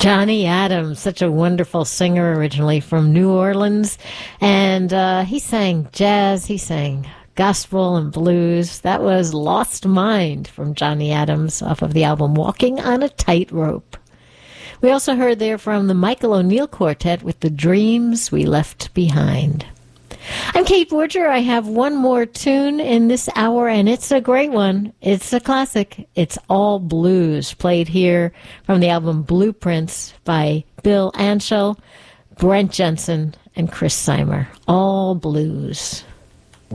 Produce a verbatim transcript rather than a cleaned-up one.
Johnny Adams, such a wonderful singer, originally from New Orleans. And uh, he sang jazz, he sang gospel and blues. That was Lost Mind from Johnny Adams off of the album Walking on a Tightrope. We also heard there from the Michael O'Neill Quartet with The Dreams We Left Behind. I'm Kate Borger. I have one more tune in this hour, and it's a great one. It's a classic. It's all blues, played here from the album Blueprints by Bill Anshel, Brent Jensen, and Chris Seimer. All blues.